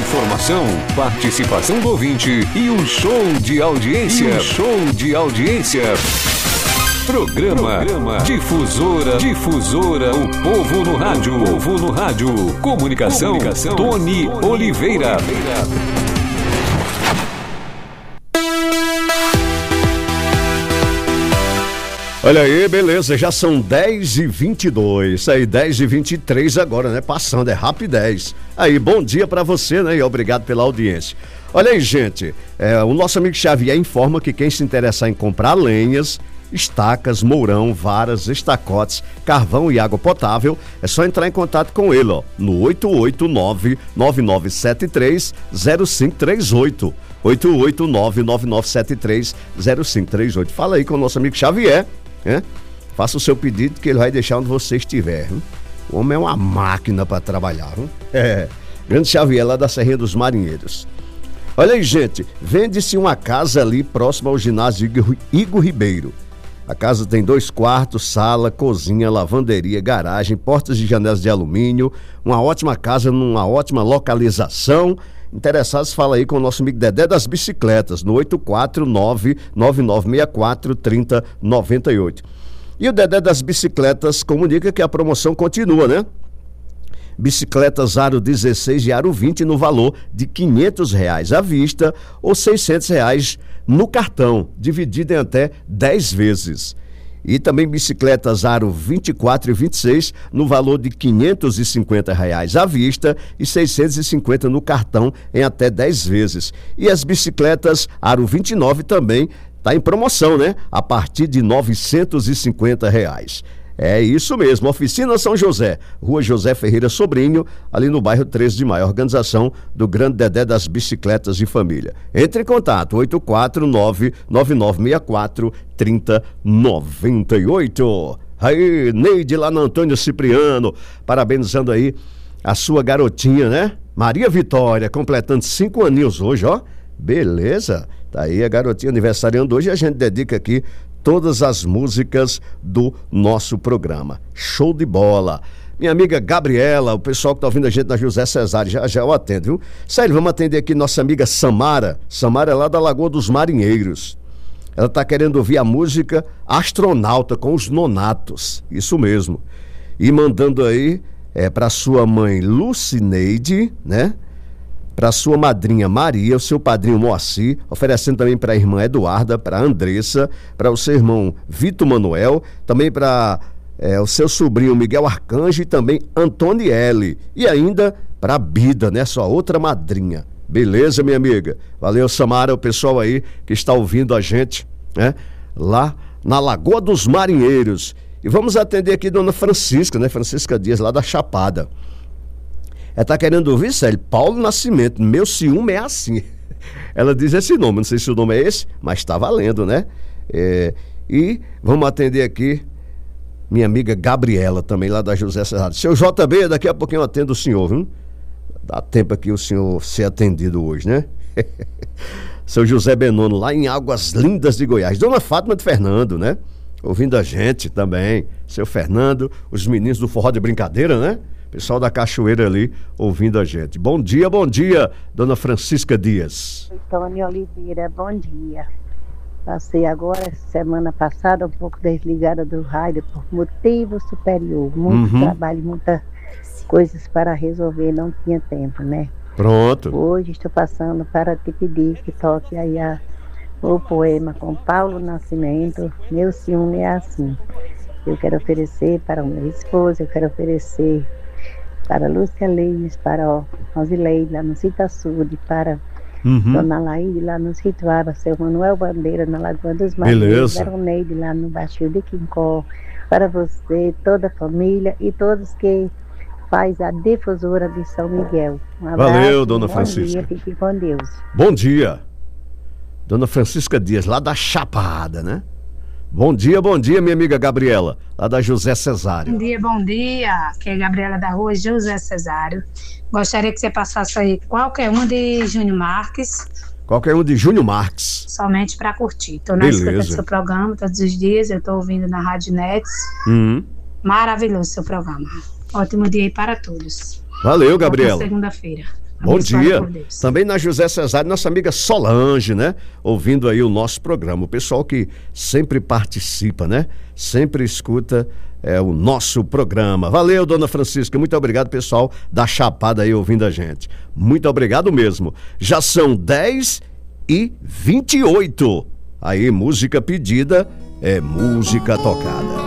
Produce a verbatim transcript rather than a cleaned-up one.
Informação, participação do ouvinte e um show de audiência. E um show de audiência. Programa, Programa Difusora, Difusora, o povo no rádio, o povo no rádio. Comunicação, Comunicação Tony Oliveira. Olha aí, beleza, já são dez e vinte e dois, aí dez e vinte e três agora, né? Passando, é rapidez. Aí, bom dia pra você, né? E obrigado pela audiência. Olha aí, gente, é, o nosso amigo Xavier informa que quem se interessar em comprar lenhas, estacas, mourão, varas, estacotes, carvão e água potável, é só entrar em contato com ele, ó, no oito oito nove, nove nove sete três, zero cinco três oito. oito oito nove, nove nove sete três, zero cinco três oito. Fala aí com o nosso amigo Xavier, né? Faça o seu pedido que ele vai deixar onde você estiver. Hein? O homem é uma máquina para trabalhar. Hein? É, grande Xavier lá da Serrinha dos Marinheiros. Olha aí, gente, vende-se uma casa ali próximo ao ginásio Igor, Igor Ribeiro. A casa tem dois quartos, sala, cozinha, lavanderia, garagem, portas e janelas de alumínio, uma ótima casa numa ótima localização. Interessados, fala aí com o nosso amigo Dedé das Bicicletas, no oito quatro nove, nove nove seis quatro, três zero nove oito. E o Dedé das Bicicletas comunica que a promoção continua, né? Bicicletas Aro dezesseis e Aro vinte no valor de quinhentos reais à vista ou seiscentos reais no cartão, dividido em até dez vezes. E também bicicletas Aro vinte e quatro e vinte e seis no valor de quinhentos e cinquenta reais à vista e seiscentos e cinquenta no cartão em até dez vezes. E as bicicletas Aro vinte e nove também está em promoção, né? A partir de novecentos e cinquenta reais. É isso mesmo, Oficina São José, Rua José Ferreira Sobrinho, ali no bairro treze de maio, organização do Grande Dedé das Bicicletas de Família. Entre em contato, oito quatro nove, nove nove seis quatro, três zero nove oito. Aí, Neide lá no Antônio Cipriano, parabenizando aí a sua garotinha, né? Maria Vitória, completando cinco aninhos hoje, ó. Beleza, tá aí a garotinha aniversariando hoje e a gente dedica aqui todas as músicas do nosso programa. Show de bola. Minha amiga Gabriela, o pessoal que tá ouvindo a gente na José Cesário, já já eu atendo, viu? Sério, vamos atender aqui nossa amiga Samara. Samara é lá da Lagoa dos Marinheiros. Ela tá querendo ouvir a música Astronauta com os Nonatos. Isso mesmo. E mandando aí é, pra sua mãe Lucineide, né? Para sua madrinha Maria, o seu padrinho Moacir, oferecendo também para a irmã Eduarda, para a Andressa, para o seu irmão Vitor Manuel, também para é, o seu sobrinho Miguel Arcanjo e também Antonielle, e ainda para a Bida, né, sua outra madrinha. Beleza, minha amiga? Valeu, Samara, o pessoal aí que está ouvindo a gente, né, lá na Lagoa dos Marinheiros. E vamos atender aqui Dona Francisca, né, Francisca Dias, lá da Chapada. Ela tá querendo ouvir, sério, Paulo Nascimento, meu ciúme é assim. Ela diz esse nome, não sei se o nome é esse, mas tá valendo, né? É, e vamos atender aqui minha amiga Gabriela, também lá da José Cesário. Seu J B, daqui a pouquinho eu atendo o senhor, viu? Dá tempo aqui o senhor ser atendido hoje, né? Seu José Benono, lá em Águas Lindas de Goiás. Dona Fátima de Fernando, né? Ouvindo a gente também. Seu Fernando, os meninos do Forró de Brincadeira, né? Pessoal da Cachoeira ali ouvindo a gente. Bom dia, bom dia, Dona Francisca Dias. Tony Oliveira, bom dia. Passei agora, semana passada, um pouco desligada do rádio por motivo superior. Muito uhum. trabalho, muitas coisas para resolver, não tinha tempo, né? Pronto. Hoje estou passando para te pedir que toque aí a, o poema com Paulo Nascimento, Meu Ciúme é Assim. Eu quero oferecer para o meu esposo, eu quero oferecer para Lúcia Leis, para Rosileide lá no Citaçude, para uhum. Dona Laíde lá no Situaba, seu Manuel Bandeira na Lagoa dos Marinheiros, Veroneide lá no Baixio de Quincó, para você, toda a família e todos que faz a difusora de São Miguel. Um abraço, valeu, Dona bom Francisca. Dia, fique com Deus. Bom dia, Dona Francisca Dias, lá da Chapada, né? Bom dia, bom dia, minha amiga Gabriela, lá da José Cesário. Bom dia, bom dia, aqui é a Gabriela da rua José Cesário. Gostaria que você passasse aí qualquer um de Júnior Marques. Qualquer um de Júnior Marques. Somente para curtir. Estou na escuta do seu programa todos os dias, eu estou ouvindo na Rádio Nets. Uhum. Maravilhoso seu programa. Ótimo dia aí para todos. Valeu, Gabriela. Segunda-feira. Bom dia. Também na José Cesário, nossa amiga Solange, né? Ouvindo aí o nosso programa. O pessoal que sempre participa, né? Sempre escuta é, o nosso programa. Valeu, dona Francisca. Muito obrigado, pessoal da Chapada aí ouvindo a gente. Muito obrigado mesmo. Já são dez e vinte e oito. Aí, música pedida é música tocada.